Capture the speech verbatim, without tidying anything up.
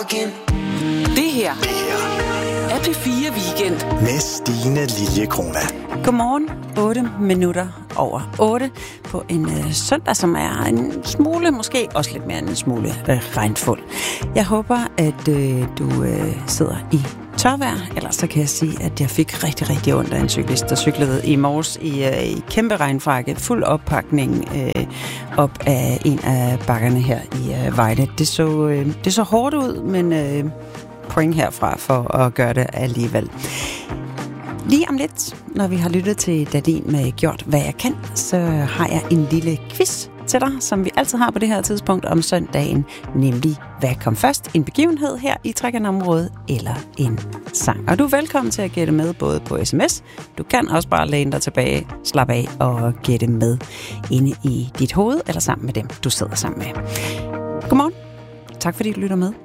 again. Det her er P fire Weekend med Stine Liljekrona. Godmorgen, otte minutter over otte på en øh, søndag, som er en smule, måske også lidt mere end en smule øh, regnfuld. Jeg håber, at øh, du øh, sidder i tørvejr, ellers så kan jeg sige, at jeg fik rigtig, rigtig ondt af en cyklist, der cyklede i morges i, øh, i kæmpe regnfrakke, fuld oppakning øh, op af en af bakkerne her i øh, Vejle. Det så, øh, det så hårdt ud, men øh, point herfra for at gøre det alligevel. Lige om lidt, når vi har lyttet til Dadin med Gjort, hvad jeg kan, så har jeg en lille quiz til dig, som vi altid har på det her tidspunkt om søndagen, nemlig hvad kom først, en begivenhed her i Trækkernområdet eller en sang. Og du er velkommen til at gætte med både på sms, du kan også bare læne dig tilbage, slappe af og gætte med inde i dit hoved eller sammen med dem, du sidder sammen med. Godmorgen, tak fordi du lytter med.